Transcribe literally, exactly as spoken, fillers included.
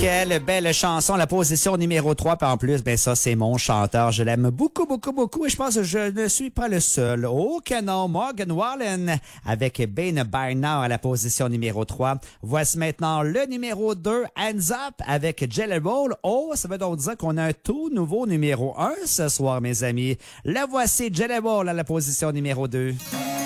Quelle belle chanson, la position numéro trois. Puis en plus, ben ça, c'est mon chanteur. Je l'aime beaucoup, beaucoup, beaucoup. Et je pense que je ne suis pas le seul. Oh que non, Morgan Wallen avec Bane By Now à la position numéro trois. Voici maintenant le numéro deux, Hands Up avec Jelly Roll. Oh, ça veut donc dire qu'on a un tout nouveau numéro un ce soir, mes amis. Le voici, Jelly Roll à la position numéro deux.